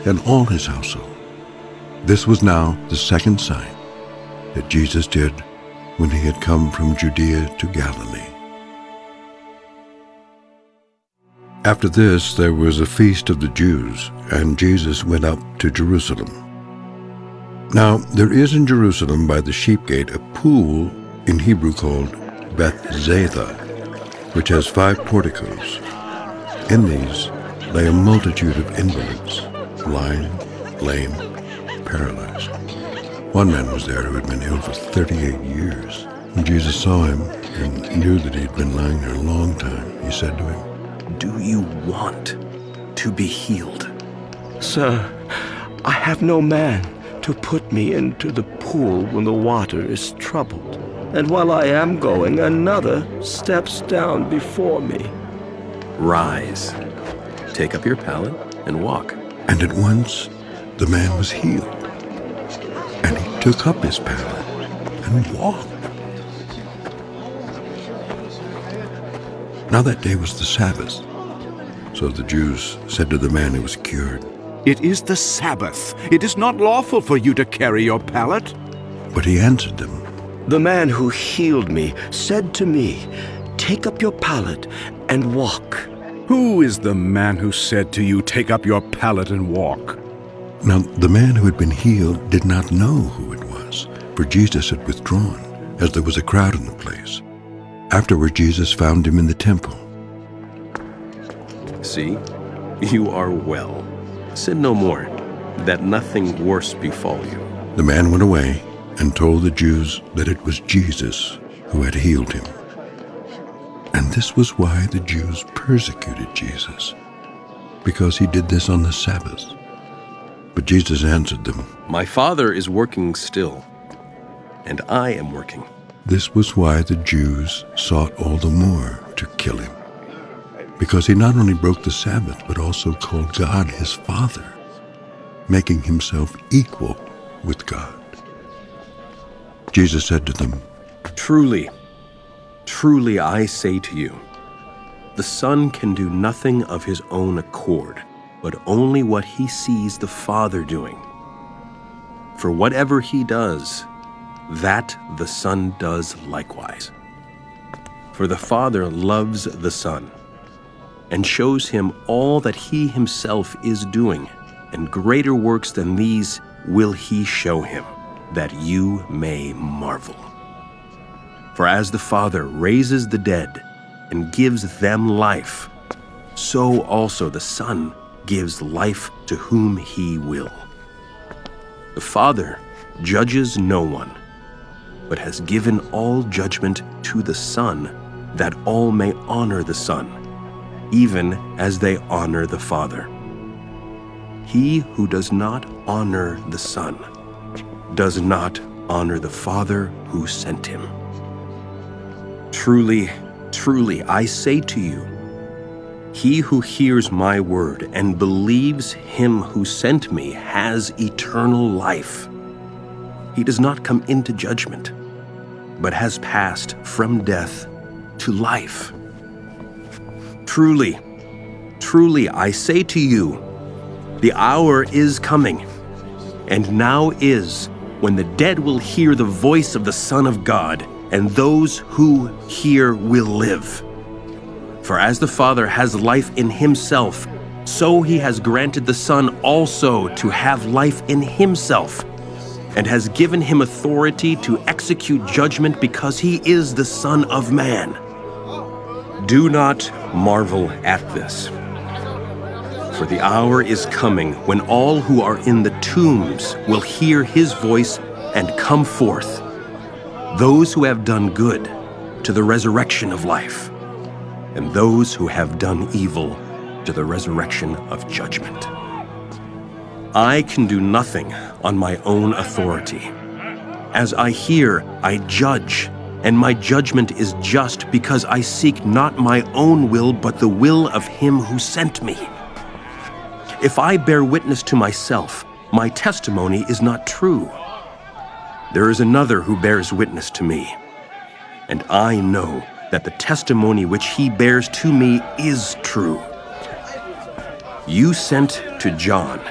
and all his household. This was now the second sign that Jesus did when he had come from Judea to Galilee. After this, there was a feast of the Jews, and Jesus went up to Jerusalem. Now, there is in Jerusalem by the sheep gate a pool in Hebrew called Bethzatha, which has 5 porticos. In these lay a multitude of invalids, blind, lame, paralyzed. One man was there who had been ill for 38 years. When Jesus saw him and knew that he had been lying there a long time, he said to him, "Do you want to be healed?" "Sir, I have no man to put me into the pool when the water is troubled. And while I am going, another steps down before me." "Rise, take up your pallet and walk." And at once the man was healed. And he took up his pallet and walked. Now that day was the Sabbath. So the Jews said to the man who was cured, "It is the Sabbath. It is not lawful for you to carry your pallet." But he answered them, "The man who healed me said to me, 'Take up your pallet and walk.'" "Who is the man who said to you, 'Take up your pallet and walk'?" Now the man who had been healed did not know who it was, for Jesus had withdrawn, as there was a crowd in the place. Afterward Jesus found him in the temple. "See, you are well. Sin no more, that nothing worse befall you." The man went away and told the Jews that it was Jesus who had healed him. And this was why the Jews persecuted Jesus, because he did this on the Sabbath. But Jesus answered them, "My Father is working still, and I am working." This was why the Jews sought all the more to kill him, because he not only broke the Sabbath, but also called God his Father, making himself equal with God. Jesus said to them, "Truly, truly I say to you, the Son can do nothing of his own accord, but only what he sees the Father doing. For whatever he does, that the Son does likewise. For the Father loves the Son, and shows him all that he himself is doing, and greater works than these will he show him, that you may marvel. For as the Father raises the dead and gives them life, so also the Son gives life to whom he will. The Father judges no one, but has given all judgment to the Son, that all may honor the Son, even as they honor the Father. He who does not honor the Son does not honor the Father who sent him. Truly, truly, I say to you, he who hears my word and believes him who sent me has eternal life. He does not come into judgment, but has passed from death to life. Truly, truly, I say to you, the hour is coming, and now is, when the dead will hear the voice of the Son of God, and those who hear will live. For as the Father has life in himself, so he has granted the Son also to have life in himself, and has given him authority to execute judgment because he is the Son of Man. Do not marvel at this, for the hour is coming when all who are in the tombs will hear his voice and come forth, those who have done good to the resurrection of life, and those who have done evil to the resurrection of judgment. I can do nothing on my own authority. As I hear, I judge, and my judgment is just because I seek not my own will, but the will of him who sent me. If I bear witness to myself, my testimony is not true. There is another who bears witness to me, and I know that the testimony which he bears to me is true. You sent to John,